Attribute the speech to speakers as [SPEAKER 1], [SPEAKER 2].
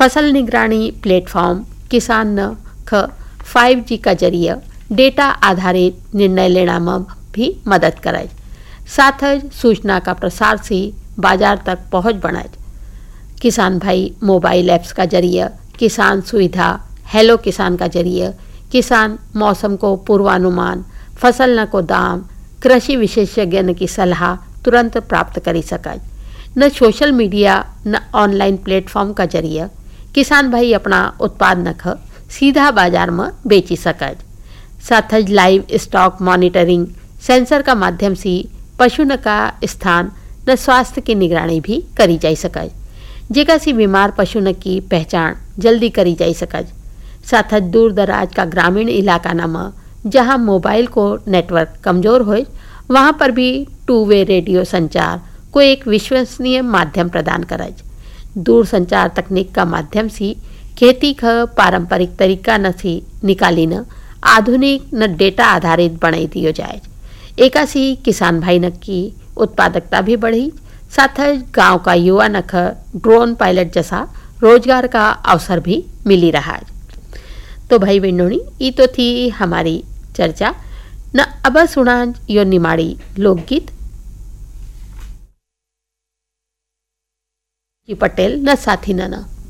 [SPEAKER 1] फसल निगरानी प्लेटफॉर्म किसान न ख 5G का जरिए डेटा आधारित निर्णय लेना में भी मदद करे। साथ ही सूचना का प्रसार से बाजार तक पहुंच बनाए। किसान भाई मोबाइल ऐप्स का जरिए किसान सुविधा, हेलो किसान का जरिए किसान मौसम को पूर्वानुमान, फसल न को दाम, कृषि विशेषज्ञ की सलाह तुरंत प्राप्त कर सके। न सोशल मीडिया न ऑनलाइन प्लेटफॉर्म का जरिए किसान भाई अपना उत्पाद नख सीधा बाजार में बेची सके। साथ ही लाइव स्टॉक मॉनिटरिंग सेंसर का माध्यम से पशु न का स्थान न स्वास्थ्य की निगरानी भी करी जा सके, जेका से बीमार पशु न की पहचान जल्दी करी जा सके। साथ ही दूर दराज का ग्रामीण इलाका में जहां मोबाइल को नेटवर्क कमजोर हो, वहां पर भी 2 वे रेडियो संचार को एक विश्वसनीय माध्यम प्रदान करे। दूर संचार तकनीक का माध्यम से खेती का पारंपरिक तरीका न से निकाली न आधुनिक न डेटा आधारित बनाई दियो जाए। एका से किसान भाई न की उत्पादकता भी बढ़ी। साथ ही गांव का युवा नख ड्रोन पायलट जैसा रोजगार का अवसर भी मिली रहा है। तो भाई बहनों, ये तो थी हमारी चर्चा न। अब सुना यो निमाड़ी लोकगीत पटेल न साथी न।